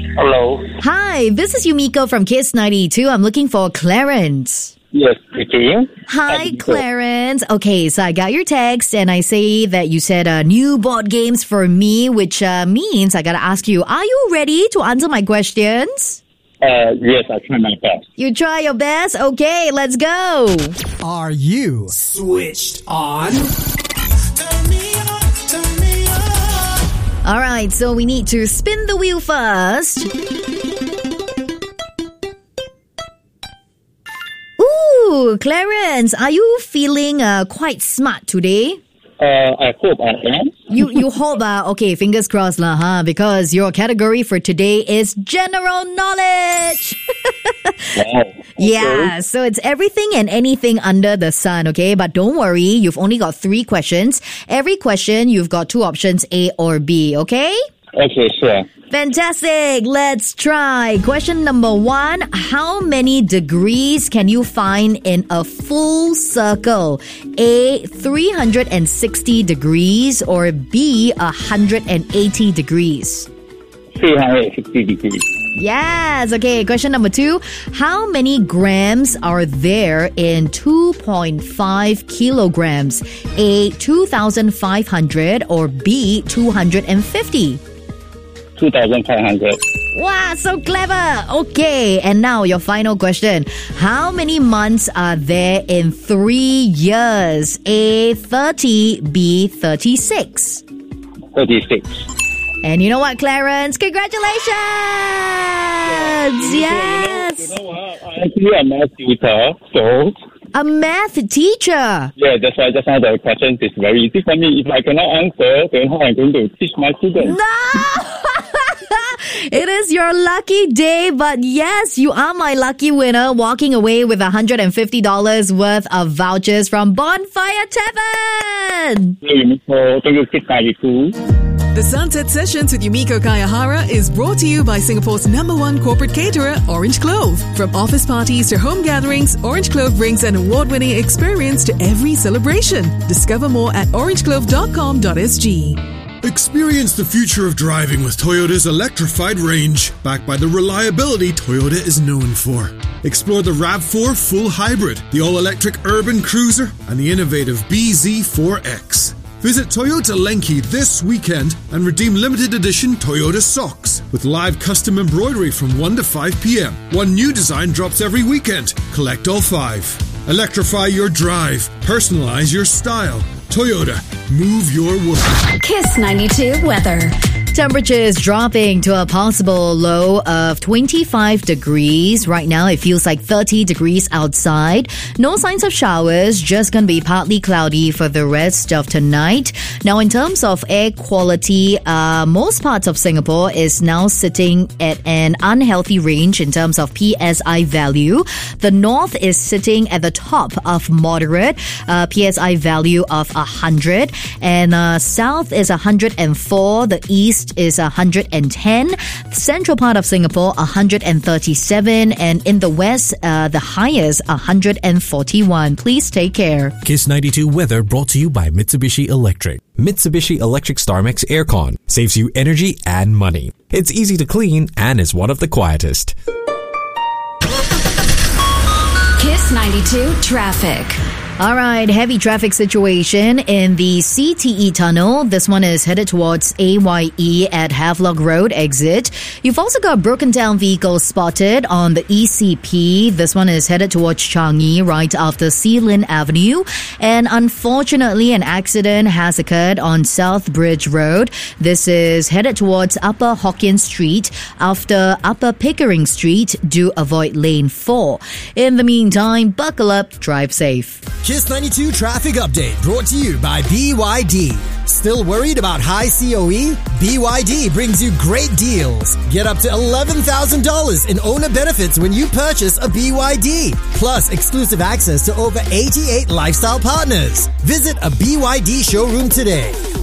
Hello. Hi, this is Yumiko from Kiss 92. I'm looking for Clarence. Yes, speaking. Hi, Clarence. Okay, so I got your text and I say that you said new board games for me, which means I gotta ask you, are you ready to answer my questions? Yes, I try my best. You try your best? Okay, let's go. Are you switched on? All right, so we need to spin the wheel first. Ooh, Clarence, are you feeling quite smart today? I hope I am. You hope, okay, fingers crossed lah, huh? Because your category for today is general knowledge. Wow. Yeah, so it's everything and anything under the sun, okay? But don't worry, you've only got 3 questions. Every question, you've got 2 options, A or B, okay? Okay, sure. Fantastic. Let's try. Question number 1. How many degrees can you find in a full circle? A, 360 degrees or B, 180 degrees? 360 degrees. Yes. Okay. Question number 2. How many grams are there in 2.5 kilograms? A, 2,500 or B, 250? 2,500. Wow, so clever. Okay, and now your final question. How many months are there in 3 years? A, 30, B, 36. 36. And you know what, Clarence? Congratulations! Yes! You know what? I'm actually a math teacher, so... A math teacher. Yeah, that's why just now the question is very easy for me. If I cannot answer, then how am I going to teach my students? No! It is your lucky day, but yes, you are my lucky winner, walking away with $150 worth of vouchers from Bonfire Tavern. Hello, Yumiko. Thank you, Kiss 92. The Sunset Sessions with Yumiko Kayahara is brought to you by Singapore's #1 corporate caterer, Orange Clove. From office parties to home gatherings, Orange Clove brings an award-winning experience to every celebration. Discover more at orangeclove.com.sg. Experience the future of driving with Toyota's electrified range, backed by the reliability Toyota is known for. Explore the RAV4 Full Hybrid, the all-electric urban cruiser, and the innovative BZ4X. Visit Toyota Lenki this weekend and redeem limited edition Toyota socks with live custom embroidery from 1 to 5 p.m. One new design drops every weekend. Collect all 5. Electrify your drive. Personalize your style. Toyota, move your world. Kiss 92 weather. Temperatures dropping to a possible low of 25 degrees. Right now, it feels like 30 degrees outside. No signs of showers, just going to be partly cloudy for the rest of tonight. Now, in terms of air quality, most parts of Singapore is now sitting at an unhealthy range in terms of PSI value. The north is sitting at the top of moderate, PSI value of 100. And south is 104. The east is 110, central part of Singapore 137, and in the west the highest 141. Please take care. Kiss 92 weather brought to you by Mitsubishi Electric. Mitsubishi Electric StarMax Aircon saves you energy and money. It's easy to clean and is one of the quietest. Kiss 92 traffic. All right, heavy traffic situation in the CTE tunnel. This one is headed towards AYE at Havelock Road exit. You've also got broken down vehicles spotted on the ECP. This one is headed towards Changi right after Sea Lin Avenue. And unfortunately, an accident has occurred on South Bridge Road. This is headed towards Upper Hokkien Street after Upper Pickering Street. Do avoid lane 4. In the meantime, buckle up, drive safe. Kiss 92 traffic update brought to you by BYD. Still worried about high COE? BYD brings you great deals. Get up to $11,000 in owner benefits when you purchase a BYD. Plus exclusive access to over 88 lifestyle partners. Visit a BYD showroom today.